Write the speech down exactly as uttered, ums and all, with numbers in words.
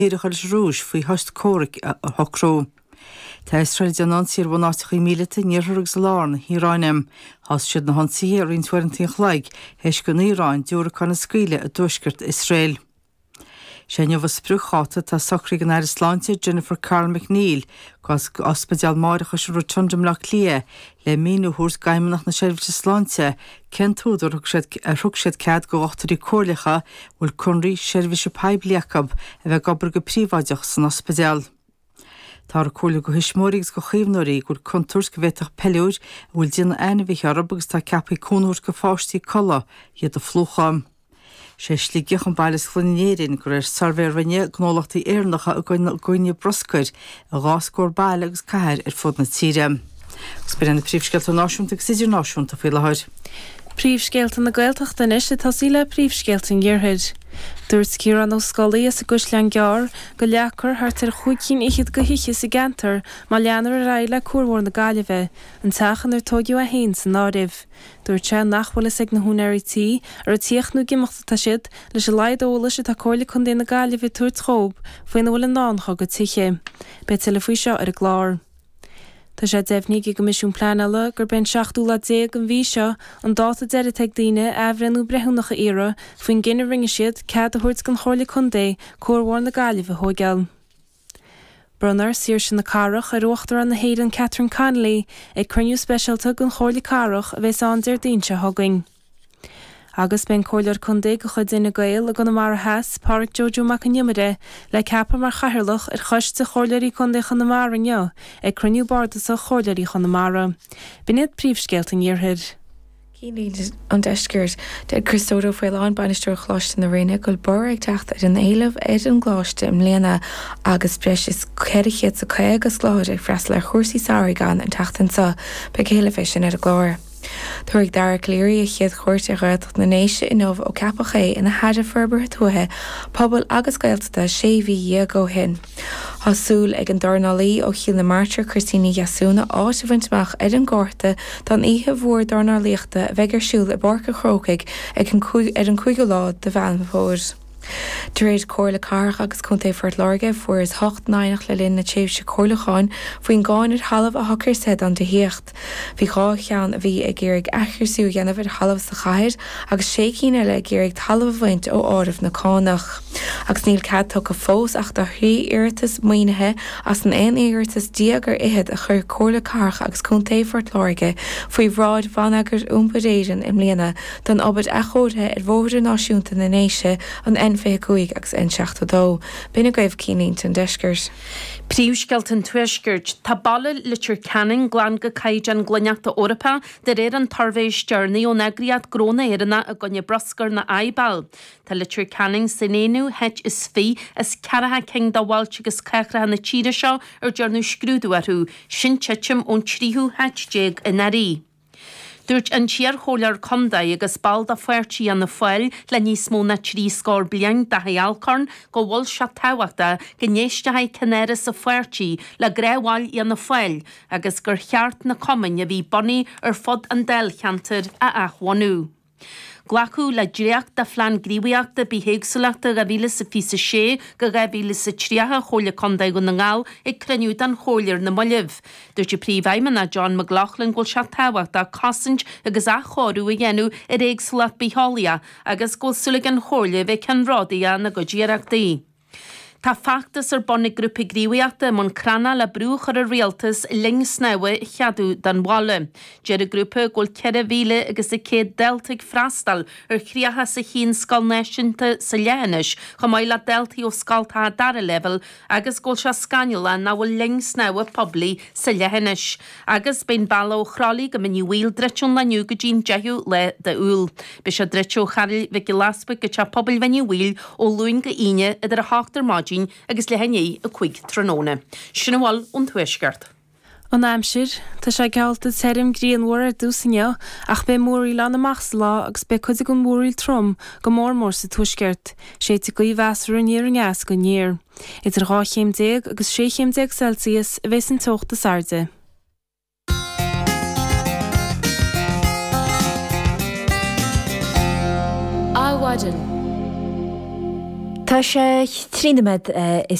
Níorchas rúis faoi host córic a Hocró. Tá Israel deanansaí ar bhnáteach míleta níorthúragus lán híráinem, has siad na hansaí ar on tuairintíon chhlaig, heis go Níráin dúrach na scríle a dúisgurt Israel. Sénne bh sprúcháta tá socraí an Airslánte Jennifer Carl McNeil, gas ospidal máiricha se rotundum le lia, le míú hús gaimanach na seirbhte Slánte, centúdar a thug siad cead go ochtarí cóirlacha bhfuil chunraí seirbhise pebliachab a bheith gobar go príomhaideach san ospidal. Tá cóla go hismórigus go chéimhnóirí gur contúrs go bhéiteach peúid bhfuil díana aina bhí arab agus tá ceappaí cúnúir go fáistí colla iad a flúcham. sé slí gechan bailes chlunéirinn gur ar sarvéir rinne gnólachtaí éarnacha a gcoinne broscair a gáscór baile agus caiir ar fud na tíre. Gus be na príomhscealta náisiúnta agus idir náisiúnta faoi lethir. Príomhscéalta na Gaeltachta is tá síle príomhscéalta gghearthaid. Dúirt Ciarán ó Scoláí sa Gusleán Gear go leachar thart ar chuigcín ichiad go hiiche sa gantar má leanar a raile cuarmhór na Gaillimhe an teachan ar tógiú a hain san áibh. Dúirt sé nachhfuil ag na húnairití ar a tíochnú gimachta siad leis a leid óla se tá cóla chun dé na Gaillimhe túir trób faoin bhfuil an nácha go tiche. Be til faoi seo ar a glár. Tá sé defhnig go misisiún planala gur ben seachtú le déag an bhí seo an dáta deire teag daine ehrenú brethúnacha éire faoin gine ringe siad cead a thuirt gan chóirla chundé cuarmhór na Gaillimhe thógeal. Brunner siar sin na carach ar uachtar an na héireann Catherine Connolly ag cruniú speisialta gan chóirla carach a bheits an deir daonse thugaing. Agus ben cóilear chundé go chud duine Gael a gona mar heas Páric Jojo Macaniumide le ceapa mar chathirlach ar choist sa chóirleirí chundé chan na mar anneo ag cruniú bardas a chóirleirí chan na mara. Biniad príomhscéalta gghearthaid. Cíní an deiscirt de Christódó foiáin banisteir chláiste na réine goil bor ag techt ar an éileh éiad an gláiste im léana agus breis is ceidirchéad sa cé agus gláir ag freis le chósaí saoí gan an teachtain sa be chéile fésin ar a glóir. Tuaigh dar cléirí a chiad chuirt a réadcht na néise inmh ó cepaché ina haidir ferber tuathe, pobl agus gailta sé bhí dhé go hin. Thásúil ag an darnalaí ó chial na Máirtear Christíní Jasúna áit a bhaintach ar an gáirta don ihe bhór darnalaíochta a bheith ar siúil i barca chrócaig ag an chuige lá de bheanmhóir. Dréad cóirla carach agus chunta fuirt láirge fuair is hocht náinach le linn na téimhse cóirlacháin faoin gáin ar halamh a thocir said an de hiocht. Bhí gá cheann a bhí ag géirigh eachairsú dhéanamh ar halamh sa chaid agus sé cíine le géirigh talamh bhaint ó áibh na cánach. Agus níl cad tu go fós ach do thrí iirtas muoinethe as an aon iirtas diagar ihead a chur cóirla carach agus chunta fuirt láirge faoi bhráid bhanagur úmpadéiran im léana don obaid a chóthe ar bhóidir náisiúnta na néise an fé cuaig agus an seachtadó. Bina gaibh cínínt an deiscirt. Príomhscealta an tuaiscirt tá balla litir caning glan go caid an gluineachta Orpa de réir an tarvéis journey ó negriad gróna éireanna a gonne broscar na aibal. Tá litir caning sinéú het is fí is cearathe cing dáháilte agus cechra na tíre seo ar dearnú scrúdú arú, sin titim ón tríú het déag in narí. Dúirt an tíar chólar condaí agus bald a fuirtí an na foiil le níos mó na trí scór bliang da healcarn go bhfuil se táhachta gnéistehaid cinnéire sa fuirtí le gréháil í an na foiil agus gur cheart na comin a bhí bonní ar fod an del cheantar a achhainú. Glachu le dréach da flan gríwiachta bí héagsulachta ga bhíle sa fí sa sé go ga bhíle sa tríacha chóla condaí go na ngáil ag cruniú an chóir na mollibh. Dúirt i príomhhaimman a John McLaughlin ghil se táhachta cosint agus a chóú a dhéanú ar éagsulacht bíália agus ghil sulig an chóla bheith cenrádaí na go ddíireachtaí. Tá factas ar bonnig grúpa gríwiachta man crana le brúch ar a réaltas ling snawe cheadú dan bhála. Déir a grúpa ghil ceire bhíle agus i céad deltaigh freastal ar chríocha sa chin scal náisiúnta sa leanis chu mbeidh le deltaí ó scaltá dara level agus ghil se scaneala na bhfuil ling snawe poblí sa leanis. Agus ben balla ó chrálaí go miniu bhíl dreitiún leniu go dín deithú le de úl. Be se dreitiú charil vici laspa go te pobl veniu bhíl ó luin go ine idir a háachtar máid agus le henné a chuig tróna. Sinna bháil ón tuaisceart. An aimsir, tá sé gealta terim gríon mhór ar dúsanne ach be mórí lá amachs lá agus be chuide go mórí trom go mór mór sa tuaisceart. sé te go bhheasar an níar an gas go níir. Idir dhá chéim déag agus sé chéim déag Celsius a bheits an tocht a sarde. Áhaidan. Tá sé trínamed